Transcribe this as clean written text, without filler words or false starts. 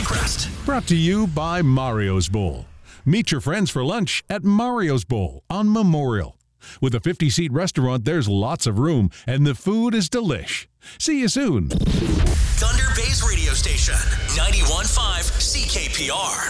Crest. Brought to you by Mario's Bowl. Meet your friends for lunch at Mario's Bowl on Memorial. With a 50-seat restaurant, there's lots of room, and the food is delish. See you soon. Thunder Bay's radio station, 91.5 CKPR.